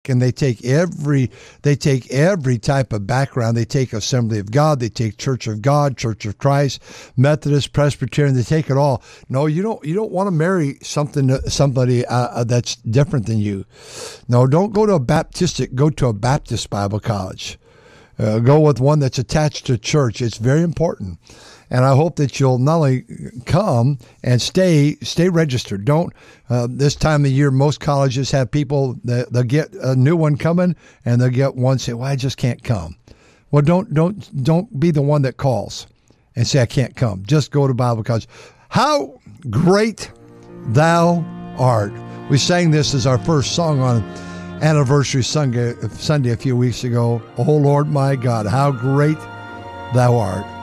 and they take every type of background. They take Assembly of God, they take Church of God, Church of Christ, Methodist, Presbyterian. They take it all. No, you don't want to marry somebody that's different than you. No, don't go to go to a Baptist Bible college. Go with one that's attached to church. It's very important. And I hope that you'll not only come and stay registered. Don't, this time of year, most colleges have people that they'll get a new one coming and they'll get one say, well, I just can't come. Well, don't be the one that calls and say, I can't come. Just go to Bible college. How great thou art. We sang this as our first song on Anniversary Sunday a few weeks ago. Oh, Lord, my God, how great thou art.